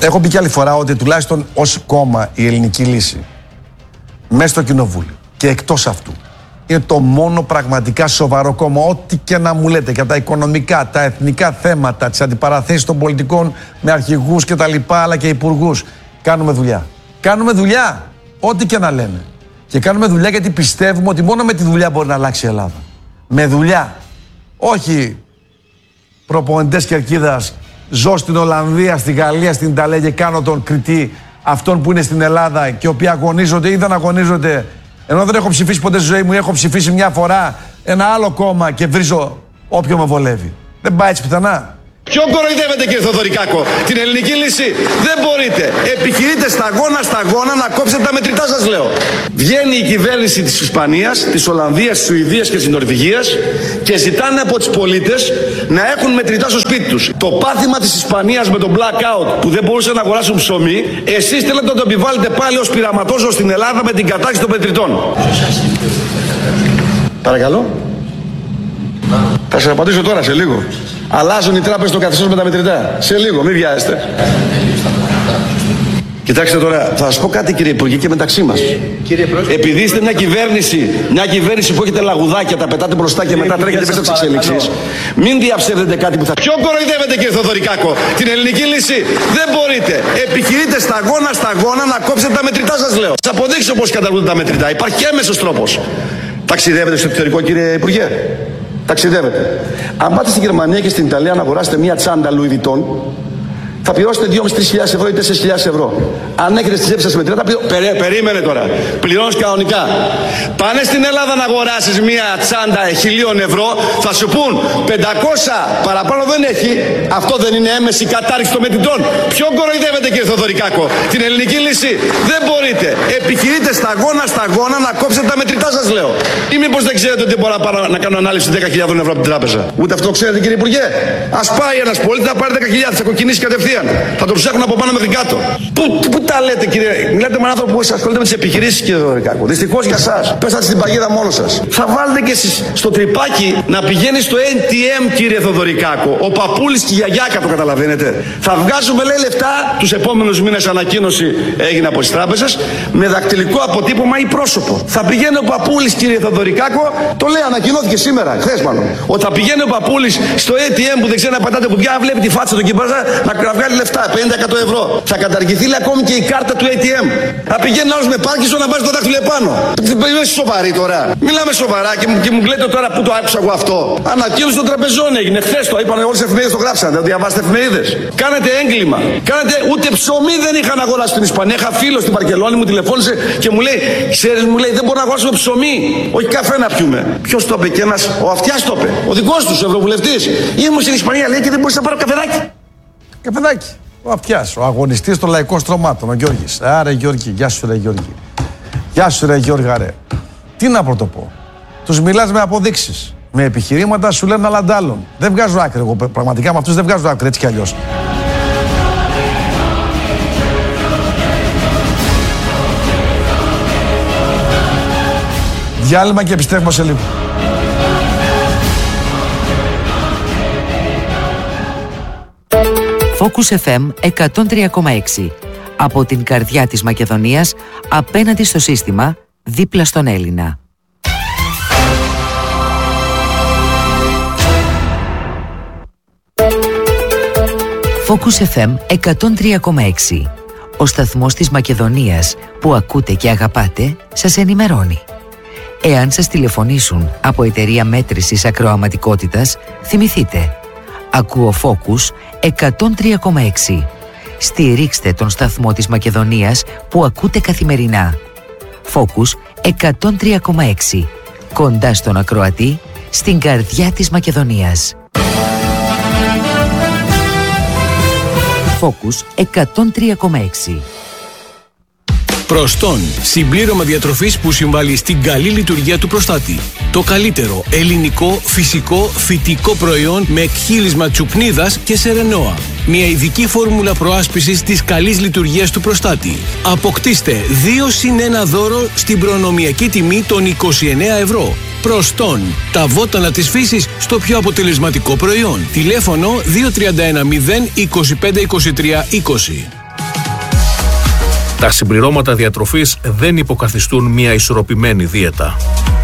έχω πει και άλλη φορά ότι τουλάχιστον ως κόμμα η Ελληνική Λύση μέσα στο κοινοβούλιο και εκτός αυτού είναι το μόνο πραγματικά σοβαρό κόμμα. Ό,τι και να μου λέτε για τα οικονομικά, τα εθνικά θέματα, τις αντιπαραθέσεις των πολιτικών με αρχηγούς και τα λοιπά, αλλά και υπουργούς. Κάνουμε δουλειά. Κάνουμε δουλειά. Ό,τι και να λένε. Και κάνουμε δουλειά γιατί πιστεύουμε ότι μόνο με τη δουλειά μπορεί να αλλάξει η Ελλάδα. Με δουλειά. Όχι προπονητές κερκίδας. Ζω στην Ολλανδία, στη Γαλλία, στην Ιταλία και κάνω τον κριτή αυτών που είναι στην Ελλάδα και οι οποίοι αγωνίζονται ή δεν αγωνίζονται. Ενώ δεν έχω ψηφίσει ποτέ στη ζωή μου, έχω ψηφίσει μια φορά ένα άλλο κόμμα και βρίζω όποιο με βολεύει. Δεν πάει έτσι πιθανά. Ποιον κοροϊδεύετε, κύριε Θοδωρικάκο? Την Ελληνική Λύση δεν μπορείτε. Επιχειρείτε σταγόνα να κόψετε τα μετρητά, σας λέω. Βγαίνει η κυβέρνηση της Ισπανίας, της Ολλανδίας, της Σουηδίας και της Νορβηγίας και ζητάνε από τις πολίτες να έχουν μετρητά στο σπίτι τους. Το πάθημα της Ισπανίας με τον blackout που δεν μπορούσαν να αγοράσουν ψωμί, εσείς θέλετε να το επιβάλλετε πάλι ως πειραματόζωο στην Ελλάδα με την κατάργηση των μετρητών. Παρακαλώ. Θα σας απαντήσω τώρα σε λίγο. Αλλάζουν οι τράπεζες το καθεστώς με τα μετρητά. Σε λίγο, μην βιάζεστε. Κοιτάξτε τώρα, θα σας πω κάτι, κύριε Υπουργέ, και μεταξύ μας. Επειδή είστε μια κυβέρνηση που έχετε λαγουδάκια, τα πετάτε μπροστά και μετά τρέχετε πίσω της εξέλιξης, μην διαψεύδετε κάτι που θα... Ποιον κοροϊδεύετε, κύριε Θοδωρικάκο? Την Ελληνική Λύση δεν μπορείτε. Επιχειρείτε σταγόνα να κόψετε τα μετρητά, σας λέω. Θα αποδείξω πώς καταργούνται τα μετρητά. Υπάρχει και έμεσος τρόπος. Ταξιδεύετε στο εξωτερικό, κύριε Υπουργέ? Ταξιδεύετε. Αν πάτε στη Γερμανία και στην Ιταλία να αγοράσετε μια τσάντα Louis Vuitton, θα πληρώσετε 2.500-3.000 ευρώ ή 4.000 ευρώ. Αν έχετε στη τσέπη σας μετρητά, περίμενε τώρα. Πληρώνεις κανονικά. Πάνε στην Ελλάδα να αγοράσεις μια τσάντα 1.000 ευρώ, θα σου πούν 500 παραπάνω δεν έχει. Αυτό δεν είναι έμεση κατάρριξη των μετρητών? Ποιον κοροϊδεύετε, κύριε Θοδωρικάκο? Την Ελληνική Λύση δεν μπορείτε. Επιχειρείτε σταγόνα να κόψετε τα μετρητά, σας λέω. Ή μήπως δεν ξέρετε ότι μπορώ να κάνω ανάλυση 10.000 ευρώ από την τράπεζα? Ούτε αυτό ξέρετε, κύριε Υπουργέ? Ας πάει ένας πολίτης να πάρει 10.000, θα κοκκινήσει κατευθείαν. Θα το ψάχνουν από πάνω μέχρι κάτω. Πού τα λέτε, κύριε? Μιλάτε με έναν άνθρωπο που ασχολείται με τις επιχειρήσεις, κύριε Θοδωρικάκο. Δυστυχώς για εσάς. Πέσατε στην παγίδα μόνος σας. Θα βάλετε και εσείς στο τρυπάκι να πηγαίνει στο ATM, κύριε Θοδωρικάκο. Ο παππούλης και η γιαγιάκα, το καταλαβαίνετε. Θα βγάζουμε, λέει, λεφτά τους επόμενους μήνες, ανακοίνωση έγινε από τις τράπεζες, με δακτυλικό αποτύπωμα ή πρόσωπο. Θα πηγαίνει ο παππούλης, κύριε Θοδωρικάκο, το λέει, ανακοινώθηκε σήμερα, χθες μάλλον. Ότι θα πηγαίνει ο παππούλης στο ATM που δεν ξέρει να πατάτε κουμπιά, βλέπει τη φάτσα του κυμπάζα να βγάλει λεφτά, 50-100 ευρώ. Θα καταργηθεί, λέει, ακόμη και η κάρτα του ATM. Θα πηγαίνει άλλος με πάρκινσον να βάζει το δάχτυλο επάνω. Είμαι σοβαρή τώρα. Μιλάμε σοβαρά και μου λέτε τώρα πού το άκουσα εγώ αυτό. Ανακοίνωση των τραπεζών έγινε. Χθες το είπαν, όλες τις εφημερίδες το γράψαν. Δεν διαβάσετε εφημερίδες? Κάνετε έγκλημα. Ούτε ψωμί δεν είχα να αγοράσω στην Ισπανία. Είχα φίλο στην Βαρκελόνη, μου τηλεφώνησε και μου λέει, ξέρεις, μου λέει, δεν μπορώ να αγοράσουμε ψωμί. Όχι καφέ να πιούμε. Ποιος το είπε? Και ένας, ο Αυτιάς το είπε. Ο δικός του ευρωβουλευτής. Ήμουν στην Ισπανία, λέει, και δεν μπορούσα να πάρω καφεδάκι. Καφεδάκι. Ο Αυτιάς, ο αγωνιστής των λαϊκών στρωμάτων, ο Γιώργης. Άρα, Γιώργη, γεια σου, ρε Γιώργη. Γεια σου, ρε Γιώργα, ρε. Τι να πρωτοπώ? Τους μιλάς με αποδείξεις. Με επιχειρήματα σου λένε άλλα αντάλλων. Δεν βγάζω άκρη. Εγώ πραγματικά με αυτούς δεν βγάζω άκρη, έτσι κι αλλιώς. Διάλειμμα και επιστρέφουμε σε λίγο. Focus FM 103,6. Από την καρδιά της Μακεδονίας, απέναντι στο σύστημα, δίπλα στον Έλληνα. Focus FM 103,6. Ο σταθμός της Μακεδονίας που ακούτε και αγαπάτε, σας ενημερώνει. Εάν σας τηλεφωνήσουν από εταιρεία μέτρησης ακροαματικότητας, θυμηθείτε. Ακούω Focus 103,6. Στηρίξτε τον σταθμό της Μακεδονίας που ακούτε καθημερινά. Focus 103,6. Κοντά στον ακροατή, στην καρδιά της Μακεδονίας. Focus 103,6. Προστόν, συμπλήρωμα διατροφής που συμβάλλει στην καλή λειτουργία του προστάτη. Το καλύτερο ελληνικό, φυσικό, φυτικό προϊόν με εκχύλισμα τσουκνίδας και σερενόα. Μια ειδική φόρμουλα προάσπισης της καλής λειτουργίας του προστάτη. Αποκτήστε 2+1 δώρο στην προνομιακή τιμή των 29 ευρώ. Προστόν, τα βότανα της φύσης στο πιο αποτελεσματικό προϊόν. Τηλέφωνο 231 0 25 23 20. Τα συμπληρώματα διατροφής δεν υποκαθιστούν μια ισορροπημένη δίαιτα.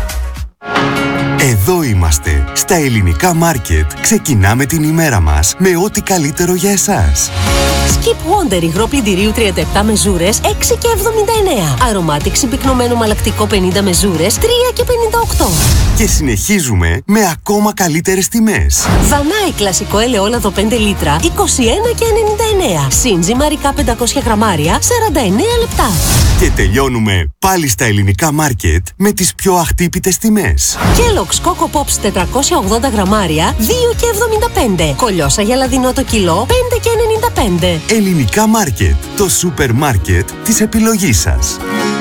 Εδώ είμαστε, στα ελληνικά μάρκετ. Ξεκινάμε την ημέρα μας με ό,τι καλύτερο για εσάς. Skip Wonder υγρό πλυντηρίου 37 μεζούρες 6,79. Αρωμάτικ συμπυκνωμένο μαλακτικό 50 μεζούρες 3,58. Και συνεχίζουμε με ακόμα καλύτερες τιμές. Δανάη κλασικό ελαιόλαδο 5 λίτρα 21,99. Σίντζι μαρικά 500 γραμμάρια 49 λεπτά. Και τελειώνουμε πάλι στα ελληνικά μάρκετ με τις πιο αχτύπητες τιμές. Kellogg's Coco Pops 480 γραμμάρια 2,75. Κολιόσα για λαδινό το κιλό 5,95. Ελληνικά μάρκετ, το σούπερ μάρκετ της επιλογής σας.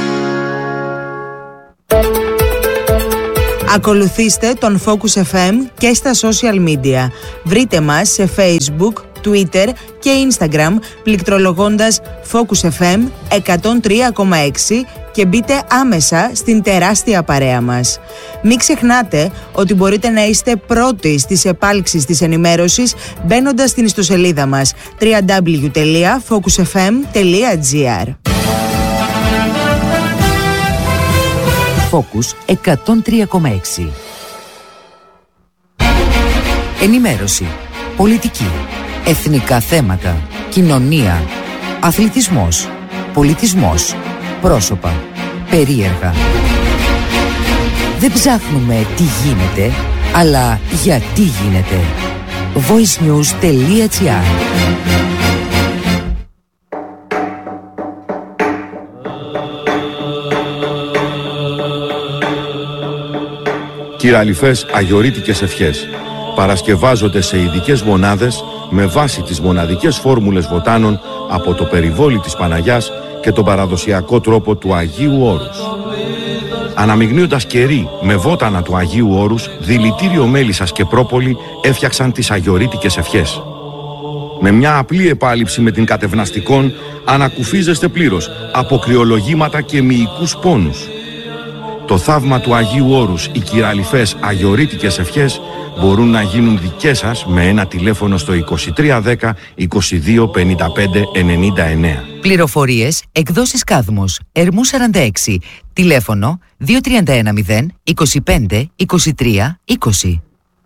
Ακολουθήστε τον Focus FM και στα social media. Βρείτε μας σε Facebook, Twitter και Instagram πληκτρολογώντας Focus FM 103,6 και μπείτε άμεσα στην τεράστια παρέα μας. Μην ξεχνάτε ότι μπορείτε να είστε πρώτοι στις επάλξεις της ενημέρωσης μπαίνοντας στην ιστοσελίδα μας www.focusfm.gr. Focus 103,6. Ενημέρωση, πολιτική, εθνικά θέματα, κοινωνία, αθλητισμός, πολιτισμός, πρόσωπα, περίεργα. Δεν ψάχνουμε τι γίνεται, αλλά γιατί γίνεται. voicenews.gr. Κυραλιφές αγιορείτικες ευχές παρασκευάζονται σε ειδικές μονάδες με βάση τις μοναδικές φόρμουλες βοτάνων από το περιβόλι της Παναγιάς και τον παραδοσιακό τρόπο του Αγίου Όρους. Αναμειγνύοντας κερί με βότανα του Αγίου Όρους, δηλητήριο μέλισσας και πρόπολη έφτιαξαν τις αγιορείτικες ευχές. Με μια απλή επάλυψη με την κατευναστικών ανακουφίζεστε πλήρως από κρυολογήματα και μυϊκούς πόνους. Το θαύμα του Αγίου Όρους, οι κυραλιφές αγιορείτικες ευχές μπορούν να γίνουν δικές σας με ένα τηλέφωνο στο 2310 22 55 99. Πληροφορίες, εκδόσεις Κάδμος, Ερμού 46, τηλέφωνο 2310 25 23 20.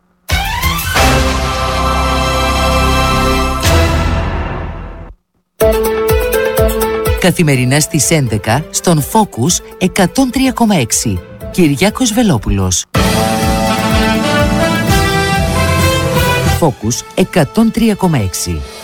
Καθημερινά στις 11 στον Focus 103,6. Κυριάκος Βελόπουλος. Focus 103,6.